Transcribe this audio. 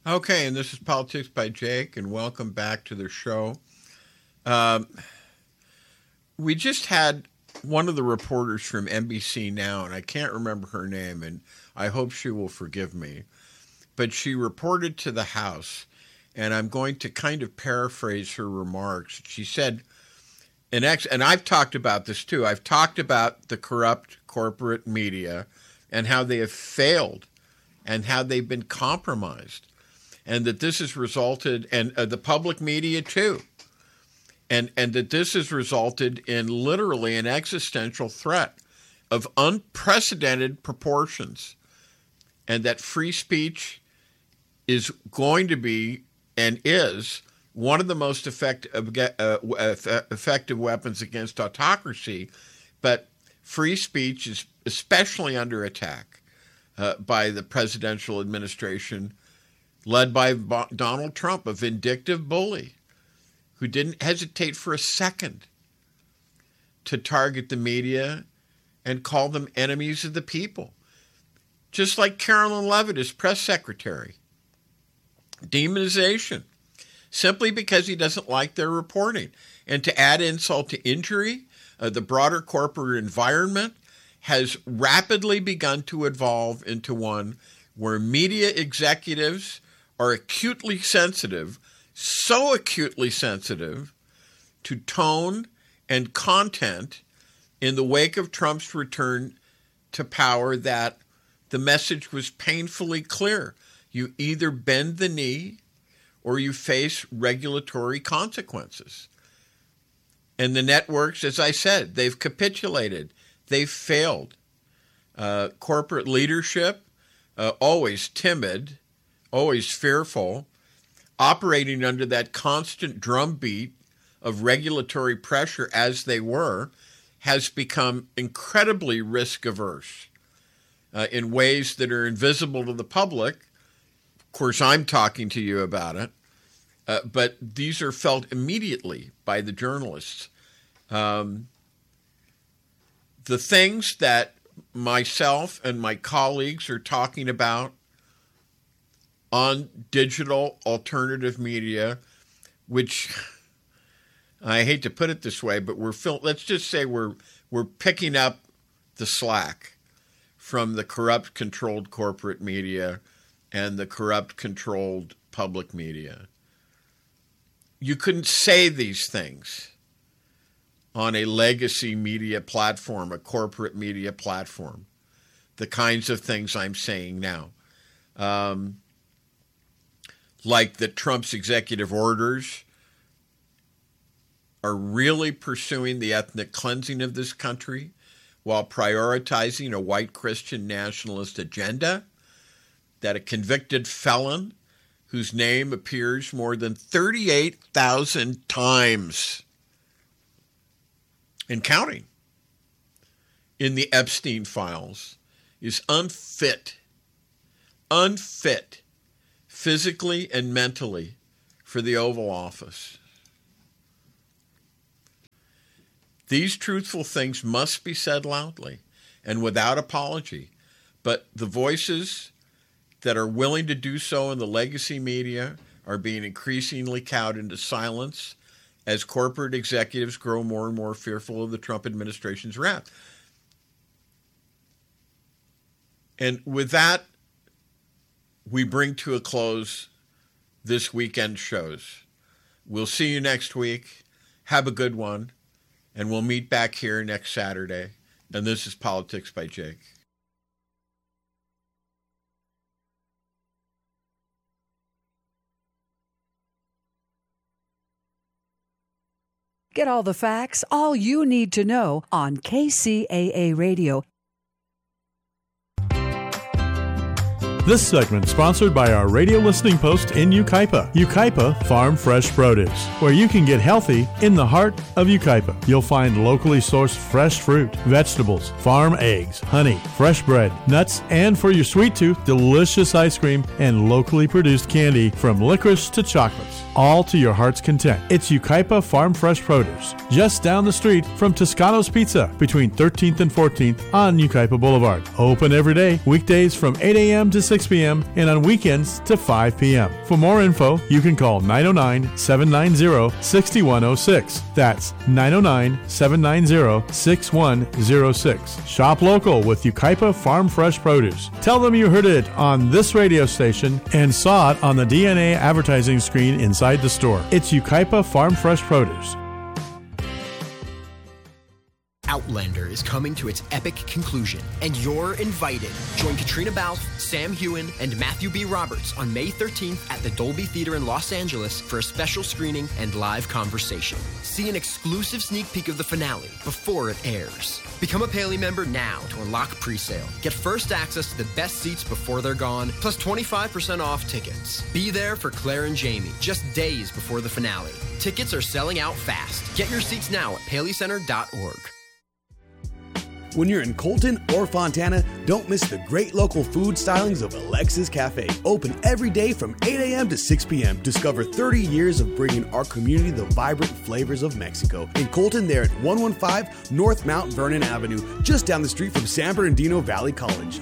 Okay, and this is Politics by Jake, and welcome back to the show. We just had one of the reporters from NBC Now, and I can't remember her name, and I hope she will forgive me, but she reported to the House, and I'm going to kind of paraphrase her remarks. She said, and I've talked about this too, I've talked about the corrupt corporate media and how they have failed and how they've been compromised. And that this has resulted, and the public media too, and that this has resulted in literally an existential threat of unprecedented proportions, and that free speech is going to be and is one of the most effective weapons against autocracy, but free speech is especially under attack by the presidential administration led by Donald Trump, a vindictive bully who didn't hesitate for a second to target the media and call them enemies of the people. Just like Carolyn Leavitt, his press secretary. Demonization, simply because he doesn't like their reporting. And to add insult to injury, the broader corporate environment has rapidly begun to evolve into one where media executives are acutely sensitive, so acutely sensitive to tone and content in the wake of Trump's return to power that the message was painfully clear. You either bend the knee or you face regulatory consequences. And the networks, as I said, they've capitulated. They've failed. Corporate leadership, always timid, always fearful, operating under that constant drumbeat of regulatory pressure as they were, has become incredibly risk-averse in ways that are invisible to the public. Of course, I'm talking to you about it, but these are felt immediately by the journalists. The things that myself and my colleagues are talking about on digital alternative media, which I hate to put it this way, but let's just say we're picking up the slack from the corrupt controlled corporate media and the corrupt controlled public media. You couldn't say these things on a legacy media platform, a corporate media platform, the kinds of things I'm saying now. Like that Trump's executive orders are really pursuing the ethnic cleansing of this country while prioritizing a white Christian nationalist agenda, that a convicted felon whose name appears more than 38,000 times and counting in the Epstein files is unfit physically and mentally for the Oval Office. These truthful things must be said loudly and without apology, but the voices that are willing to do so in the legacy media are being increasingly cowed into silence as corporate executives grow more and more fearful of the Trump administration's wrath. And with that, we bring to a close this weekend shows. We'll see you next week. Have a good one. And we'll meet back here next Saturday. And this is Politics by Jake. Get all the facts, all you need to know on KCAA Radio. This segment sponsored by our radio listening post in Yucaipa. Yucaipa Farm Fresh Produce, where you can get healthy in the heart of Yucaipa. You'll find locally sourced fresh fruit, vegetables, farm eggs, honey, fresh bread, nuts, and for your sweet tooth, delicious ice cream and locally produced candy from licorice to chocolates, all to your heart's content. It's Yucaipa Farm Fresh Produce, just down the street from Toscano's Pizza, between 13th and 14th on Yucaipa Boulevard. Open every day, weekdays from 8 a.m. to 6 6 p.m. and on weekends to 5 p.m. For more info, you can call 909-790-6106. That's 909-790-6106. Shop local with Yucaipa Farm Fresh Produce. Tell them you heard it on this radio station and saw it on the DNA advertising screen inside the store. It's Yucaipa Farm Fresh Produce. Outlander is coming to its epic conclusion, and you're invited. Join Katrina Balfe, Sam Heughan, and Matthew B. Roberts on May 13th at the Dolby Theater in Los Angeles for a special screening and live conversation. See an exclusive sneak peek of the finale before it airs. Become a Paley member now to unlock pre-sale. Get first access to the best seats before they're gone, plus 25% off tickets. Be there for Claire and Jamie just days before the finale. Tickets are selling out fast. Get your seats now at paleycenter.org. When you're in Colton or Fontana, don't miss the great local food stylings of Alexis Cafe. Open every day from 8 a.m. to 6 p.m. Discover 30 years of bringing our community the vibrant flavors of Mexico. In Colton, they're at 115 North Mount Vernon Avenue, just down the street from San Bernardino Valley College.